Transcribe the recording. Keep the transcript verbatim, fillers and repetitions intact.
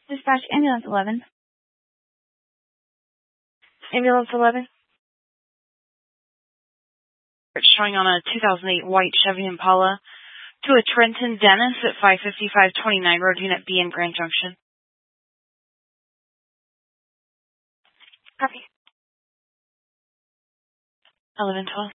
Dispatch ambulance eleven. Ambulance eleven. It's showing on a two thousand eight white Chevy Impala to a Trenton Dennis at five fifty-five twenty-nine Road Unit B in Grand Junction. Copy. eleven twelve.